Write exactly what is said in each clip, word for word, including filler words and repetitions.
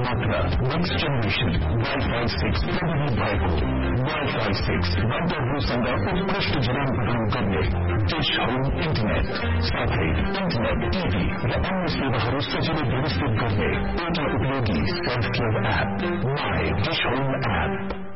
मात्र next generation wifi six प्रविधि भएको वाइफाई सिक्स राउटरहरूसँग उत्कृष्ट जीवन प्रदान गर्ने डिश होम इन्टरनेट साथै इन्टरनेट टिभी र अन्य सेवाहरू सजिलै व्यवस्थित गर्ने एउटा उपयोगी self care app my dish home app.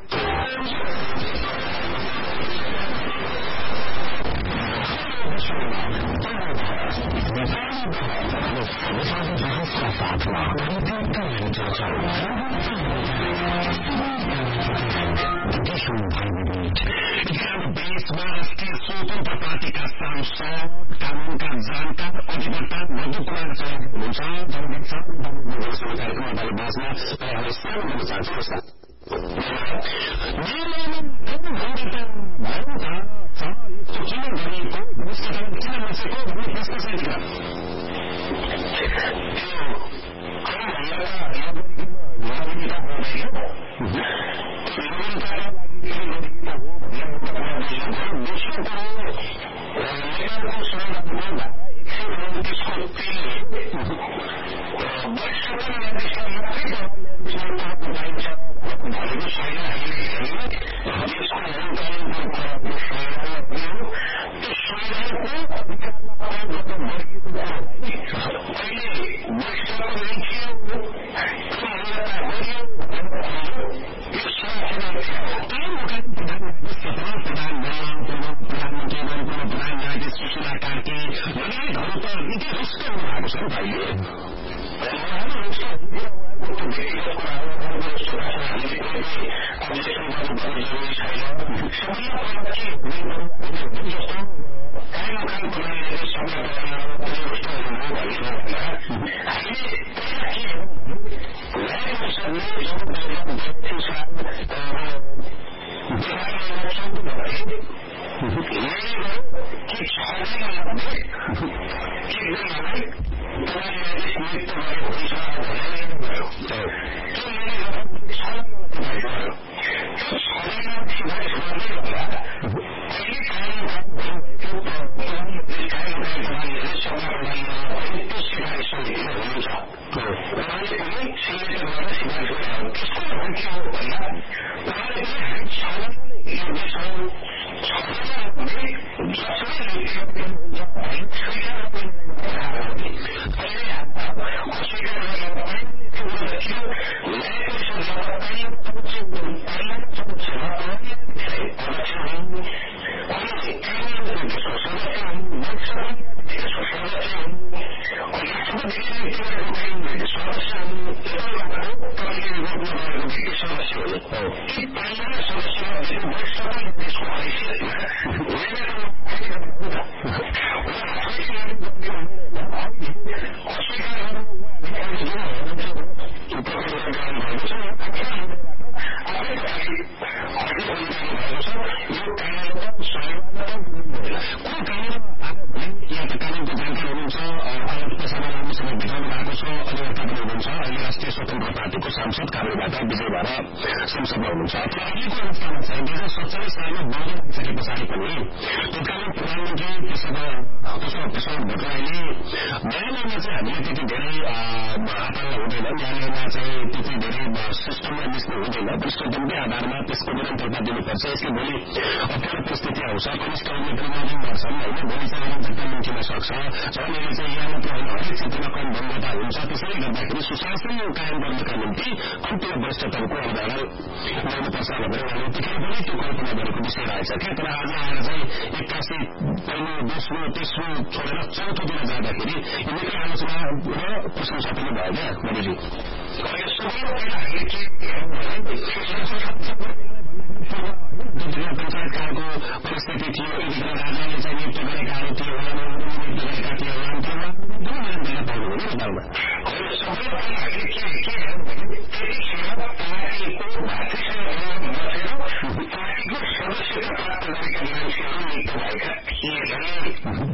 देशमा राष्ट्रिय स्वतन्त्र पार्टीका सांसद कानूनका जानकार अधिवक्ता मधुकुमार चौधरी हुनुहुन्छ। जनमत कार्यक्रम अदालत बाजमा तपाईँहरूलाई स्वागत गर्न चाहन्छु।